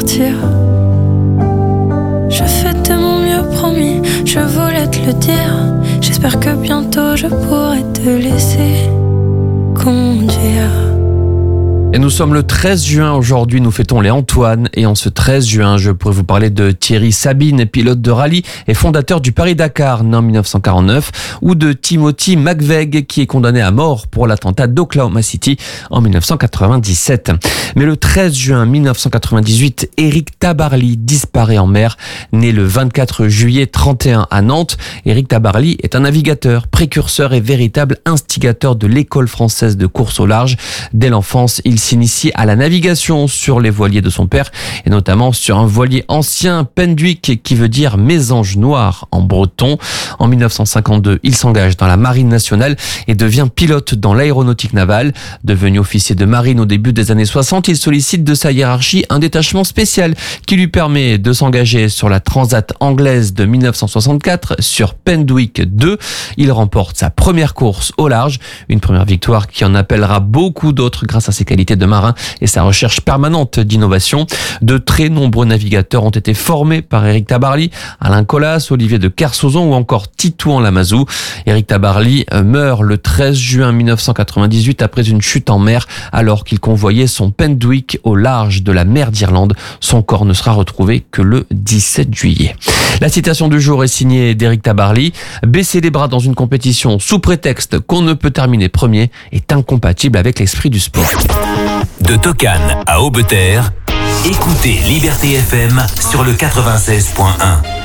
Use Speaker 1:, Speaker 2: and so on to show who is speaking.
Speaker 1: partir. Je fais de mon mieux, promis, je voulais te le dire. J'espère que bientôt je pourrai te laisser conduire.
Speaker 2: Et nous sommes le 13 juin aujourd'hui, nous fêtons les Antoine. Et en ce 13 juin, je pourrais vous parler de Thierry Sabine, pilote de rallye et fondateur du Paris-Dakar, né en 1949, ou de Timothy McVeigh, qui est condamné à mort pour l'attentat d'Oklahoma City en 1997. Mais le 13 juin 1998, Éric Tabarly disparaît en mer. Né le 24 juillet 31 à Nantes, Éric Tabarly est un navigateur, précurseur et véritable instigateur de l'école française de course au large. Dès l'enfance, il s'initie à la navigation sur les voiliers de son père et notamment sur un voilier ancien, Penduic, qui veut dire mésange noir en breton. En 1952, il s'engage dans la marine nationale et devient pilote dans l'aéronautique navale. Devenu officier de marine au début des années 60, il sollicite de sa hiérarchie un détachement spécial qui lui permet de s'engager sur la Transat anglaise de 1964 sur Penduic 2. Il remporte sa première course au large, une première victoire qui en appellera beaucoup d'autres grâce à ses qualités de marin et sa recherche permanente d'innovation. De très nombreux navigateurs ont été formés par Éric Tabarly, Alain Colas, Olivier de Kersauzon ou encore Titouan Lamazou. Éric Tabarly meurt le 13 juin 1998 après une chute en mer alors qu'il convoyait son Penduic au large de la mer d'Irlande. Son corps ne sera retrouvé que le 17 juillet. La citation du jour est signée d'Éric Tabarly. Baisser les bras dans une compétition sous prétexte qu'on ne peut terminer premier est incompatible avec l'esprit du sport.
Speaker 3: De Tocane à Aubeterre, écoutez Liberté FM sur le 96.1.